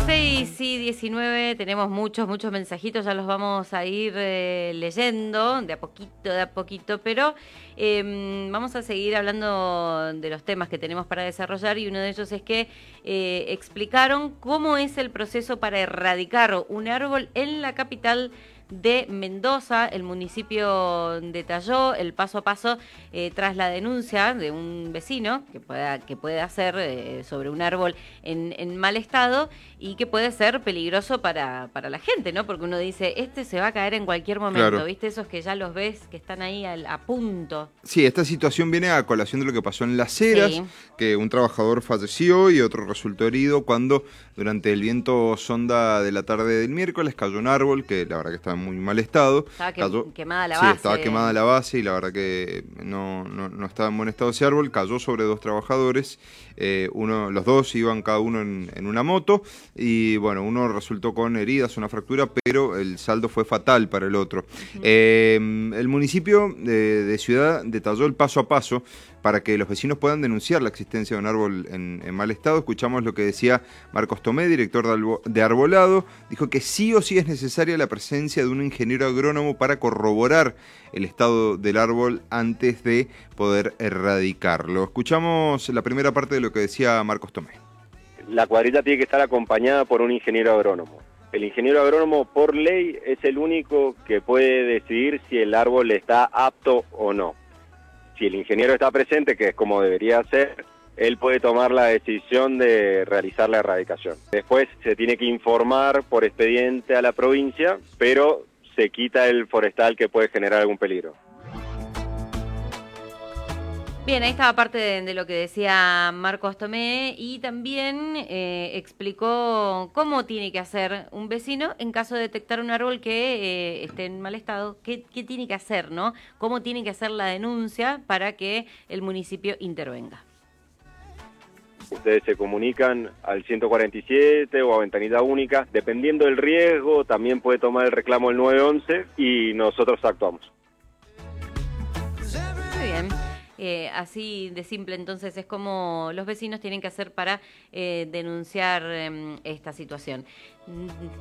6:19, tenemos muchos mensajitos, ya los vamos a ir leyendo de a poquito, pero vamos a seguir hablando de los temas que tenemos para desarrollar, y uno de ellos es que explicaron cómo es el proceso para erradicar un árbol en la capital de Mendoza. El municipio detalló el paso a paso tras la denuncia de un vecino que puede hacer sobre un árbol en mal estado y que puede ser peligroso para la gente, ¿no? Porque uno dice, se va a caer en cualquier momento, Claro. ¿viste? Esos que ya los ves, que están ahí a punto. Sí, esta situación viene a colación de lo que pasó en Las Heras, Sí. que un trabajador falleció y otro resultó herido cuando durante el viento sonda de la tarde del miércoles cayó un árbol que la verdad que estaba en muy mal estado. Estaba Cayó, quemada la sí, base. estaba quemada la base y la verdad que no estaba en buen estado ese árbol. Cayó sobre dos trabajadores, los dos iban cada uno en una moto y bueno, uno resultó con heridas, una fractura, pero el saldo fue fatal para el otro. El municipio de Ciudad detalló el paso a paso para que los vecinos puedan denunciar la existencia de un árbol en mal estado. Escuchamos lo que decía Marcos Tomé, director de Arbolado. Dijo que sí o sí es necesaria la presencia de un ingeniero agrónomo para corroborar el estado del árbol antes de poder erradicarlo. Escuchamos la primera parte de lo que decía Marcos Tomé. La cuadrilla tiene que estar acompañada por un ingeniero agrónomo. El ingeniero agrónomo, por ley, es el único que puede decidir si el árbol está apto o no. Si el ingeniero está presente, que es como debería ser, él puede tomar la decisión de realizar la erradicación. Después se tiene que informar por expediente a la provincia, pero se quita el forestal que puede generar algún peligro. Bien, ahí estaba parte de lo que decía Marcos Tomé, y también explicó cómo tiene que hacer un vecino en caso de detectar un árbol que esté en mal estado. ¿Qué tiene que hacer, no? ¿Cómo tiene que hacer la denuncia para que el municipio intervenga? Ustedes se comunican al 147 o a ventanilla única. Dependiendo del riesgo, también puede tomar el reclamo el 911 y nosotros actuamos. Muy bien. Así de simple, entonces, es como los vecinos tienen que hacer para denunciar esta situación.